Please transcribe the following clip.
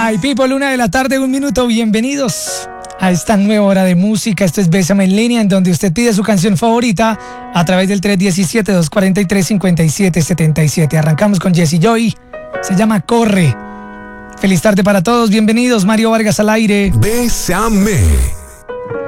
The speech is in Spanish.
My people, 1:00 PM, bienvenidos a esta nueva hora de música. Esto es Bésame en Línea, en donde usted pide su canción favorita a través del 317-243-5777. Arrancamos con Jesse Joy, se llama Corre. Feliz tarde para todos, bienvenidos. Mario Vargas al aire. Bésame.